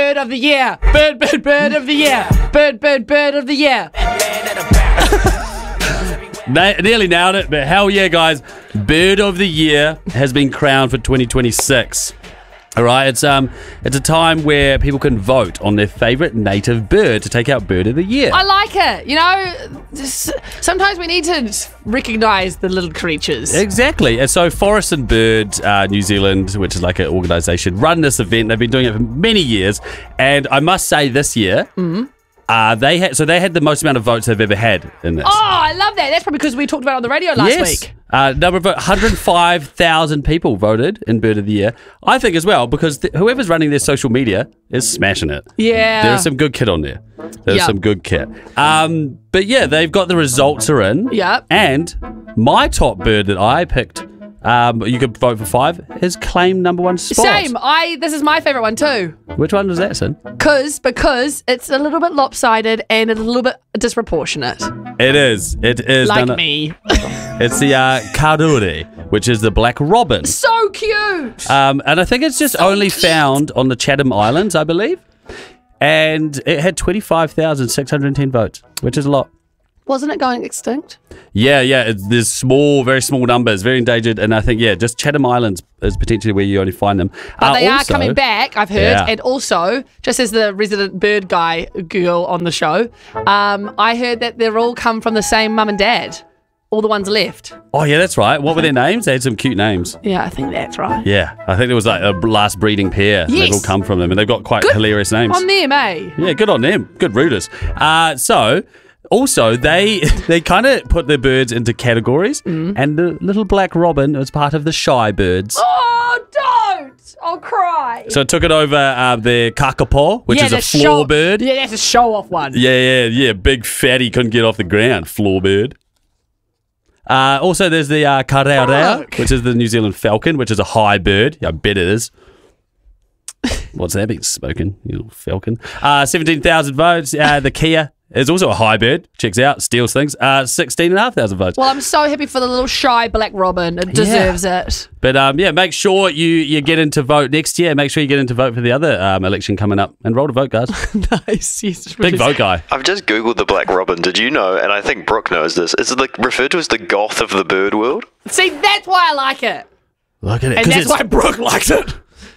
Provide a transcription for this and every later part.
bird of the year. Bird of the year. Bird of the year. Nearly nailed it, but hell yeah, guys. Bird of the Year has been crowned for 2026. All right, it's a time where people can vote on their favourite native bird to take out Bird of the Year. I like it. You know, sometimes we need to recognise the little creatures. Exactly. And so Forest and Bird New Zealand, which is like an organisation, run this event. They've been doing it for many years. And I must say this year, they had the most amount of votes they've ever had in this. Oh, I love that. That's probably because we talked about it on the radio last week. Number of 105,000 people voted in Bird of the Year. I think as well, because whoever's running their social media is smashing it. Yeah. There's some good kit on there. There's some good kit. But yeah, they've got the results are in. Yep. And my top bird that I picked, you could vote for 5, has claimed number 1 spot. Same. This is my favourite one too. Which one was that, Sin? Because it's a little bit lopsided and a little bit disproportionate. It is. It is. Like me. It's the Karuri, which is the black robin. So cute. And I think it's just only found on the Chatham Islands, I believe. And it had 25,610 votes, which is a lot. Wasn't it going extinct? Yeah. There's very small numbers, very endangered. And I think, just Chatham Islands is potentially where you only find them. But they are coming back, I've heard. Yeah. And also, just as the resident bird girl on the show, I heard that they're all come from the same mum and dad. All the ones left. Oh, yeah, that's right. What were their names? They had some cute names. Yeah, I think that's right. Yeah, I think it was like a last breeding pair. Yes. They've all come from them, and they've got quite hilarious names. On them, eh? Yeah, good on them. Good rooters. So, also, they kind of put their birds into categories, and the little black robin was part of the shy birds. Oh, don't! I'll cry. So it took it over the kakapo, which is a floor bird. Yeah, that's a show-off one. Yeah. Big fatty, couldn't get off the ground. Floor bird. Also, there's the karearea, which is the New Zealand falcon, which is a high bird. I bet it is. What's that being spoken, you little falcon? 17,000 votes. The Kia is also a high bird. Checks out, steals things. 16,500 votes. Well, I'm so happy for the little shy black robin. It deserves it. But make sure you get in to vote next year. Make sure you get in to vote for the other election coming up. And roll to vote, guys. Nice. Yes, big vote guy. I've just Googled the black robin. Did you know, and I think Brooke knows this, it's referred to as the goth of the bird world? See, that's why I like it. Look at it. And that's why Brooke likes it.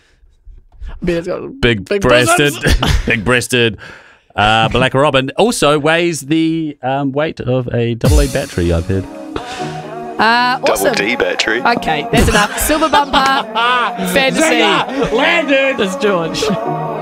Big breasted, big breasted. Black robin also weighs the weight of a AA battery, I've heard. Awesome. Double D battery. Okay, that's enough. Silver bumper, fantasy. Landed. That's George.